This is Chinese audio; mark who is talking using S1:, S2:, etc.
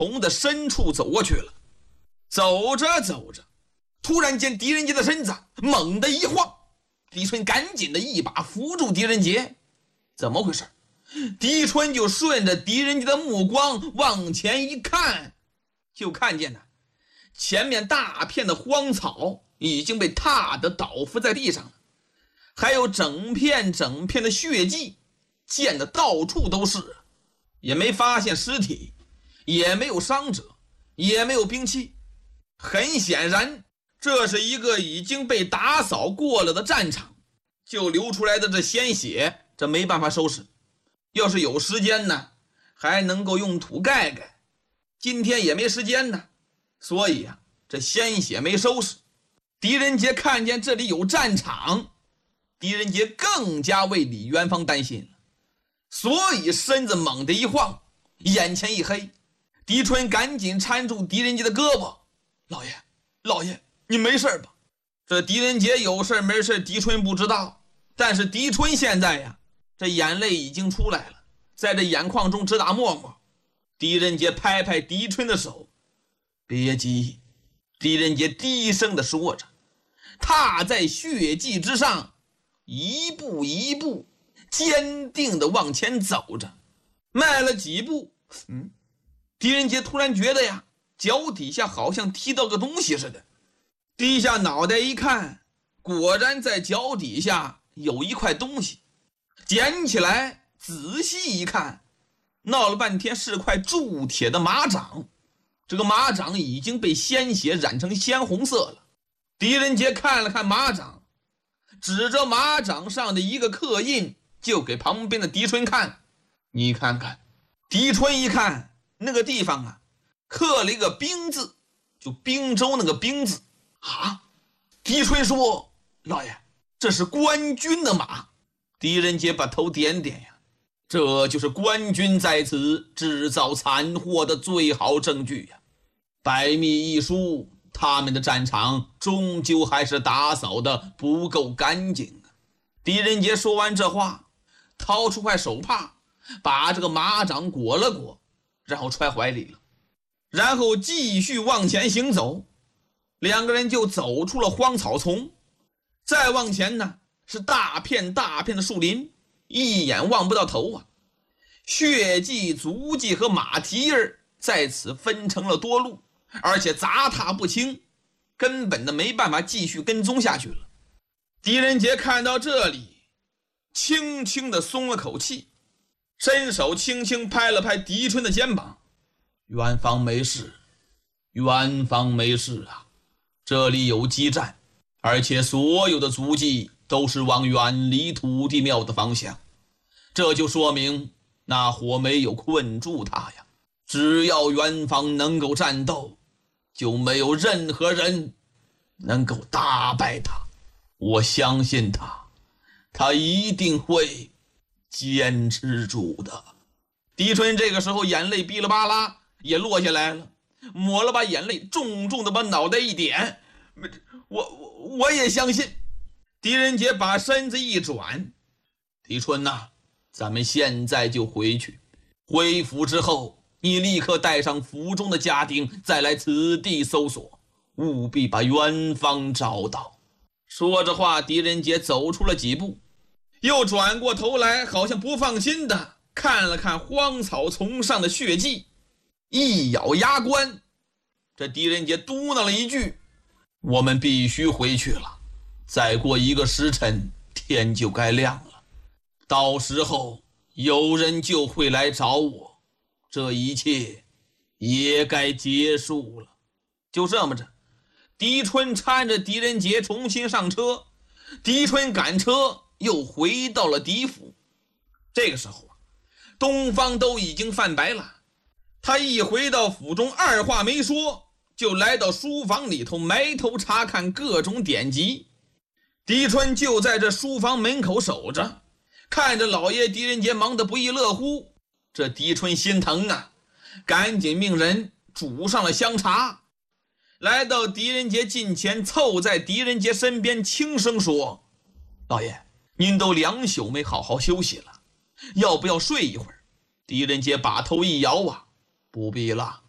S1: 从的深处走过去了。走着走着，突然间狄仁杰的身子猛地一晃，狄春赶紧的一把扶住狄仁杰。怎么回事？狄春就顺着狄仁杰的目光往前一看，就看见呢，前面大片的荒草已经被踏得倒伏在地上了，还有整片的血迹溅得到处都是，也没发现尸体，也没有伤者，也没有兵器。很显然，这是一个已经被打扫过了的战场，就流出来的这鲜血，这没办法收拾。要是有时间呢，还能够用土盖盖，今天也没时间呢，所以啊，这鲜血没收拾。狄仁杰看见这里有战场，狄仁杰更加为李元芳担心了，所以身子猛地一晃，眼前一黑。狄春赶紧搀住狄仁杰的胳膊：“老爷，你没事吧？”这狄仁杰有事没事，狄春不知道，但是狄春现在呀，这眼泪已经出来了，在这眼眶中直打沫沫。狄仁杰拍拍狄春的手：“别急。”狄仁杰低声地说着，踏在血迹之上，一步一步坚定地往前走着。迈了几步，狄仁杰突然觉得呀，脚底下好像踢到个东西似的，低下脑袋一看，果然在脚底下有一块东西，捡起来仔细一看，闹了半天是块铸铁的马掌。这个马掌已经被鲜血染成鲜红色了。狄仁杰看了看马掌，指着马掌上的一个刻印，就给旁边的狄春看：“你看看。”狄春一看，那个地方啊，刻了一个兵字，就滨州那个兵字啊。狄春说：“老爷，这是官军的马。”狄仁杰把头点点呀，这就是官军在此制造惨祸的最好证据呀。百密一疏，他们的战场终究还是打扫的不够干净啊。狄仁杰说完这话，掏出块手帕，把这个马掌裹了裹，然后揣怀里了，然后继续往前行走。两个人就走出了荒草丛，再往前呢，是大片的树林，一眼望不到头啊。血迹、足迹和马蹄儿在此分成了多路，而且杂沓不清，根本的没办法继续跟踪下去了。狄仁杰看到这里，轻轻地松了口气，伸手轻轻拍了拍狄春的肩膀：“元芳没事，元芳没事啊，这里有激战，而且所有的足迹都是往远离土地庙的方向，这就说明那火没有困住他呀。只要元芳能够战斗，就没有任何人能够打败他。我相信他一定会坚持住的。”狄春这个时候眼泪哔哩吧啦也落下来了，抹了把眼泪，重重的把脑袋一点：“我也相信。”狄仁杰把身子一转：“狄春呐，咱们现在就回去，回府之后你立刻带上府中的家丁，再来此地搜索，务必把元芳找到。”说着话，狄仁杰走出了几步，又转过头来，好像不放心的看了看荒草丛上的血迹，一咬牙关，这狄仁杰嘟囔了一句：“我们必须回去了，再过1个时辰天就该亮了，到时候有人就会来找我，这一切也该结束了。”就这么着，狄春搀着狄仁杰重新上车，狄春赶车又回到了狄府。这个时候啊，东方都已经泛白了。他一回到府中，二话没说，就来到书房里头埋头查看各种典籍。狄春就在这书房门口守着，看着老爷狄仁杰忙得不亦乐乎，这狄春心疼啊，赶紧命人煮上了香茶，来到狄仁杰近前，凑在狄仁杰身边，轻声说：“老爷，您都2宿没好好休息了，要不要睡一会儿？”狄仁杰把头一摇啊：“不必了，